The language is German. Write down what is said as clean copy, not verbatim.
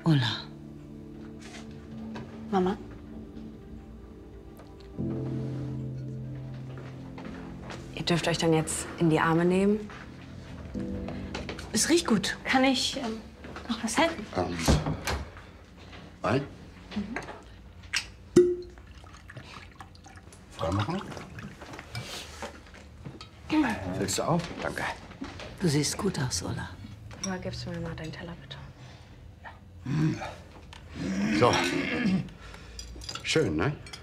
Ulla. Mama? Ihr dürft euch dann jetzt in die Arme nehmen. Es riecht gut. Kann ich noch was helfen? Wein? Freimachen? Willst du auch? Danke. Du siehst gut aus, Ulla. Aber gibst du mir mal deinen Teller, bitte? So. Schön, ne?